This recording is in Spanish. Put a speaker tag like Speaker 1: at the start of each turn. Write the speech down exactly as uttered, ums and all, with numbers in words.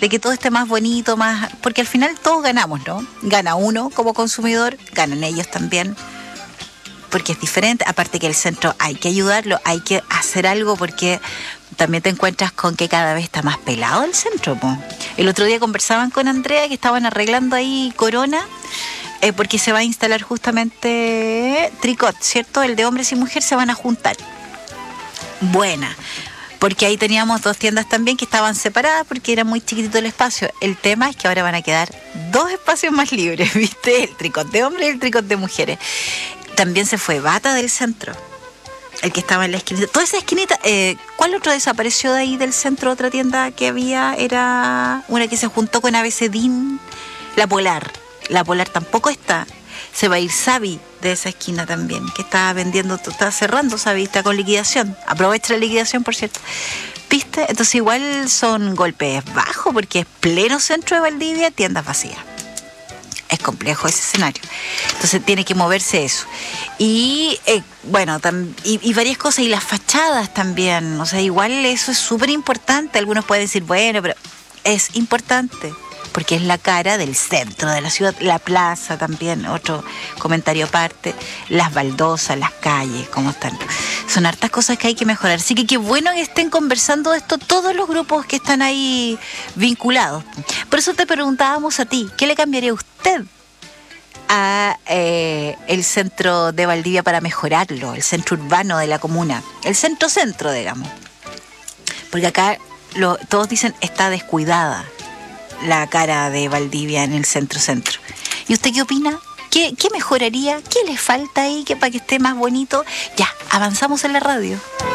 Speaker 1: de que todo esté más bonito, más, porque al final todos ganamos, ¿no? Gana uno como consumidor, ganan ellos también, porque es diferente. Aparte que el centro hay que ayudarlo, hay que hacer algo, porque también te encuentras con que cada vez está más pelado el centro, po. El otro día conversaban con Andrea que estaban arreglando ahí Corona, eh, porque se va a instalar justamente Tricot, ¿cierto? El de hombres y mujeres se van a juntar. Buena, porque ahí teníamos dos tiendas también que estaban separadas porque era muy chiquitito el espacio. El tema es que ahora van a quedar dos espacios más libres, ¿viste? El Tricot de hombres y el Tricot de mujeres. También se fue Bata del centro, el que estaba en la esquinita. Toda esa esquinita, eh, ¿cuál otro desapareció de ahí del centro? Otra tienda que había era una que se juntó con Abecedín, la Polar. La Polar tampoco está. Se va a ir Savi de esa esquina también, que está vendiendo, está cerrando Savi, está con liquidación. Aprovecha la liquidación, por cierto. ¿Viste? Entonces igual son golpes bajos, porque es pleno centro de Valdivia, tiendas vacías. Es complejo ese escenario. Entonces tiene que moverse eso. Y eh, bueno, tam, y, y varias cosas, y las fachadas también. O sea, igual eso es súper importante. Algunos pueden decir, bueno, pero es importante, porque es la cara del centro de la ciudad. La plaza también, otro comentario aparte. Las baldosas, las calles, cómo están. Son hartas cosas que hay que mejorar. Así que qué bueno que estén conversando de esto todos los grupos que están ahí vinculados. Por eso te preguntábamos a ti, ¿qué le cambiaría usted a eh, el centro de Valdivia para mejorarlo? El centro urbano de la comuna. El centro-centro, digamos. Porque acá lo, todos dicen está descuidada la cara de Valdivia en el centro-centro. ¿Y usted qué opina? ¿Qué, qué mejoraría? ¿Qué le falta ahí que para que esté más bonito? Ya, avanzamos en la radio.